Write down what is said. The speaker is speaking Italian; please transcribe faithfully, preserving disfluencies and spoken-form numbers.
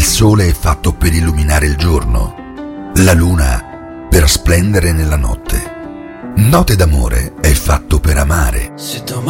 sole è fatto per illuminare il giorno, la luna per splendere nella notte. Note d'amore è fatto per amare.